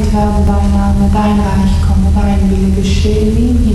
werde dein Name, dein Reich komme, dein Wille geschehe, wie im